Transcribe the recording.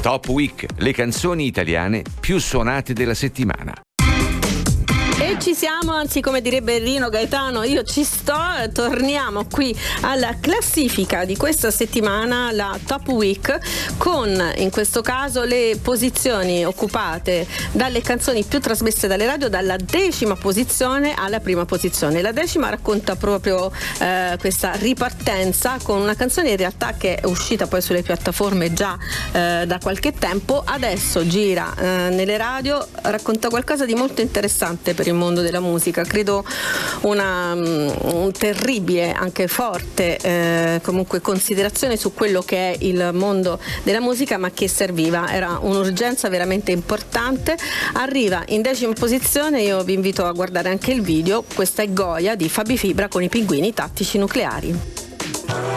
Top Week, le canzoni italiane più suonate della settimana. E ci siamo, anzi come direbbe Rino Gaetano, io ci sto. Torniamo qui alla classifica di questa settimana, la Top Week, con in questo caso le posizioni occupate dalle canzoni più trasmesse dalle radio, dalla 10ª posizione alla prima posizione. La 10ª racconta proprio questa ripartenza con una canzone in realtà che è uscita poi sulle piattaforme già da qualche tempo, adesso gira nelle radio, racconta qualcosa di molto interessante per il mondo della musica, credo un terribile, anche forte comunque considerazione su quello che è il mondo della musica, ma che serviva, era un'urgenza veramente importante. Arriva in 10ª posizione, io vi invito a guardare anche il video, questa è Goya di Fabi Fibra con i Pinguini Tattici Nucleari.